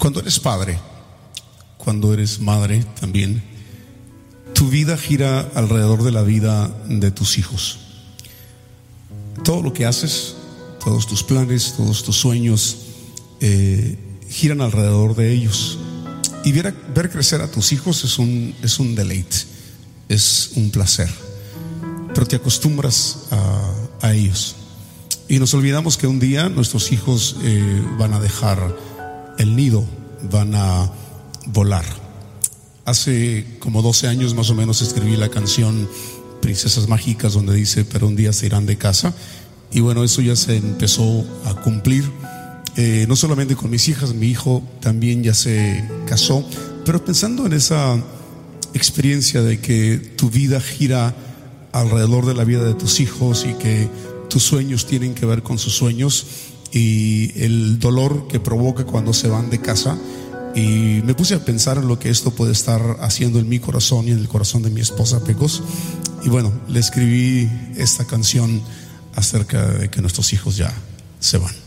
Cuando eres padre, cuando eres madre también, tu vida gira alrededor de la vida de tus hijos. Todo lo que haces, todos tus planes, todos tus sueños giran alrededor de ellos. Y ver crecer a tus hijos es un deleite, es un placer. Pero te acostumbras a ellos. Y nos olvidamos que un día nuestros hijos van a dejar el nido, van a volar. Hace como 12 años más o menos escribí la canción Princesas Mágicas, donde dice: pero un día se irán de casa. Y bueno, eso ya se empezó a cumplir. No solamente con mis hijas, mi hijo también ya se casó. Pero pensando en esa experiencia de que tu vida gira alrededor de la vida de tus hijos y que tus sueños tienen que ver con sus sueños, y el dolor que provoca cuando se van de casa, y me puse a pensar en lo que esto puede estar haciendo en mi corazón y en el corazón de mi esposa Pecos. Y bueno, le escribí esta canción acerca de que nuestros hijos ya se van.